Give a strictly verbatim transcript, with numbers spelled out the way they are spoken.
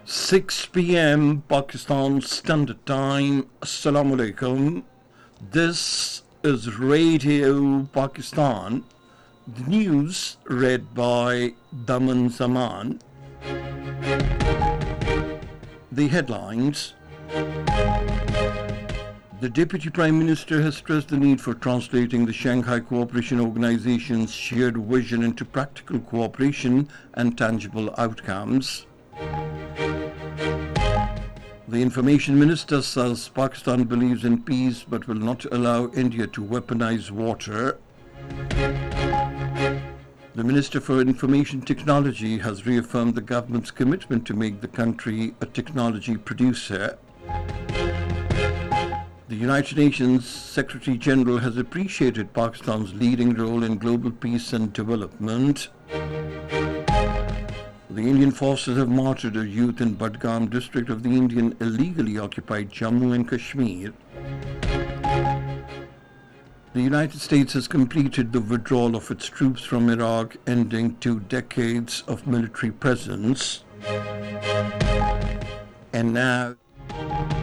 six p.m. Pakistan Standard Time. Assalamu alaikum. This is Radio Pakistan. The news read by Daman Zaman. The headlines. The Deputy Prime Minister has stressed the need for translating the Shanghai Cooperation Organization's shared vision into practical cooperation and tangible outcomes. The Information Minister says Pakistan believes in peace but will not allow India to weaponize water. The Minister for Information Technology has reaffirmed the government's commitment to make the country a technology producer. The United Nations Secretary General has appreciated Pakistan's leading role in global peace and development. The Indian forces have martyred a youth in Budgam district of the Indian illegally occupied Jammu and Kashmir. The United States has completed the withdrawal of its troops from Iraq, ending two decades of military presence. And now...